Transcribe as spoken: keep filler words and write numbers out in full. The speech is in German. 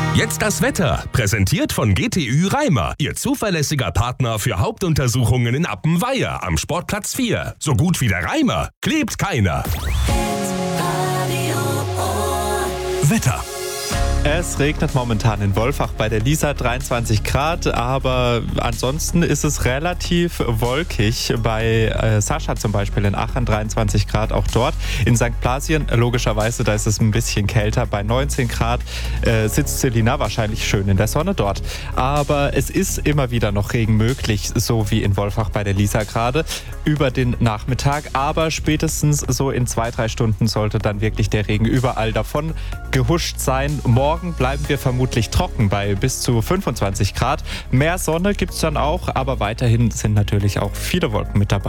Jetzt das Wetter, präsentiert von G T Ü Reimer, Ihr zuverlässiger Partner für Hauptuntersuchungen in Appenweier am Sportplatz vier. So gut wie der Reimer klebt keiner. Wetter. Es regnet momentan in Wolfach bei der Liesa, dreiundzwanzig Grad, aber ansonsten ist es relativ wolkig. Bei äh, Sascha zum Beispiel in Aachen dreiundzwanzig Grad, auch dort. In Sankt Blasien, logischerweise, da ist es ein bisschen kälter. Bei neunzehn Grad äh, sitzt Selina wahrscheinlich schön in der Sonne dort. Aber es ist immer wieder noch Regen möglich, so wie in Wolfach bei der Liesa gerade, über den Nachmittag. Aber spätestens so in zwei, drei Stunden sollte dann wirklich der Regen überall davon gehuscht sein. Morgen Morgen bleiben wir vermutlich trocken bei bis zu fünfundzwanzig Grad. Mehr Sonne gibt es dann auch, aber weiterhin sind natürlich auch viele Wolken mit dabei.